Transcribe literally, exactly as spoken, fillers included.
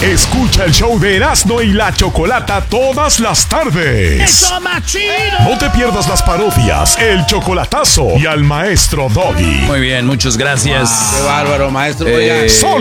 Escucha el show de Erasmo y la Chocolata todas las tardes. ¡Eso más chido! No te pierdas las parodias, el chocolatazo y al maestro Doggy. Muy bien, muchas gracias. Qué bárbaro, maestro. Eh, Oiga.